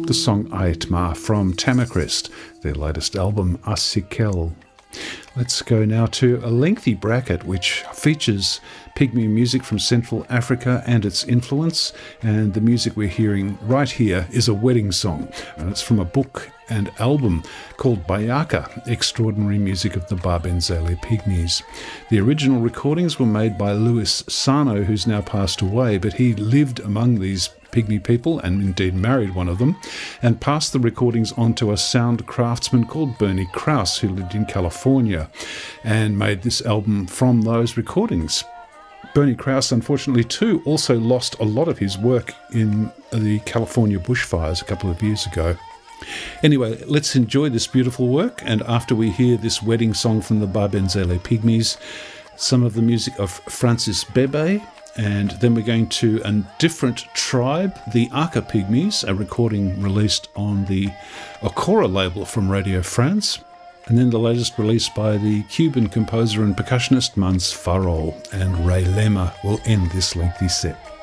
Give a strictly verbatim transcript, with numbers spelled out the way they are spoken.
the song Aitma from Tamacrest, their latest album Asikel. Let's go now to a lengthy bracket which features Pygmy music from Central Africa and its influence, and the music we're hearing right here is a wedding song, and it's from a book and album called Bayaka, Extraordinary Music of the Babenzele Pygmies. The original recordings were made by Louis Sano, who's now passed away, but he lived among these Pygmy people and indeed married one of them, and passed the recordings on to a sound craftsman called Bernie Krause, who lived in California and made this album from those recordings. Bernie Krause, unfortunately, too, also lost a lot of his work in the California bushfires a couple of years ago. Anyway, let's enjoy this beautiful work, and after we hear this wedding song from the Babenzele Pygmies, some of the music of Francis Bebe, and then we're going to a different tribe, the Aka Pygmies, a recording released on the Okora label from Radio France, and then the latest release by the Cuban composer and percussionist Mans Farol, and Ray Lema will end this lengthy set.